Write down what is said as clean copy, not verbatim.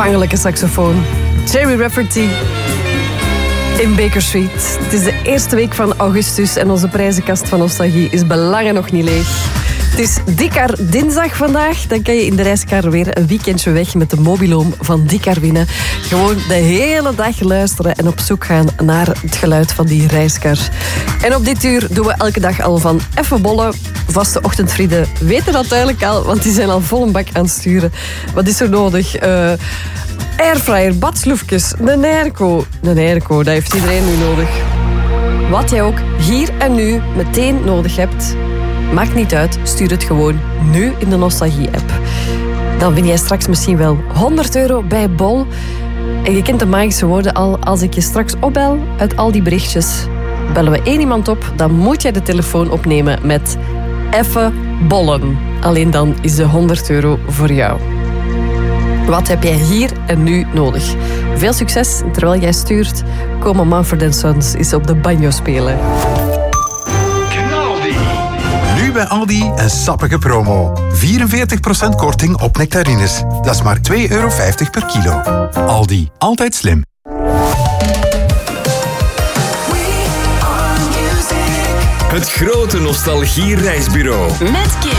bangelijke saxofoon. Jerry Rafferty in Baker Street. Het is de eerste week van augustus en onze prijzenkast van Nostalgie is belangen nog niet leeg. Het is Dikar dinsdag vandaag. Dan kan je in de reiskar weer een weekendje weg met de mobiloom van Dikar winnen. Gewoon de hele dag luisteren en op zoek gaan naar het geluid van die reiskar. En op dit uur doen we elke dag al van effe bollen. Vaste ochtendvrienden weten dat duidelijk al, want die zijn al vol een bak aan het sturen. Wat is er nodig? Airfryer, badsloefjes, een airco. Een airco, dat heeft iedereen nu nodig. Wat jij ook hier en nu meteen nodig hebt, maakt niet uit, stuur het gewoon nu in de Nostalgie-app. Dan win jij straks misschien wel €100 bij Bol. En je kent de magische woorden al. Als ik je straks opbel uit al die berichtjes, bellen we 1 iemand op, dan moet jij de telefoon opnemen met effe bollen. Alleen dan is de €100 voor jou. Wat heb jij hier en nu nodig? Veel succes. Terwijl jij stuurt, komen Mumford & Sons eens op de banjo spelen. Nu bij Aldi een sappige promo. 44% korting op nectarines. Dat is maar €2,50 per kilo. Aldi, altijd slim. Het grote Nostalgie Reisbureau. Met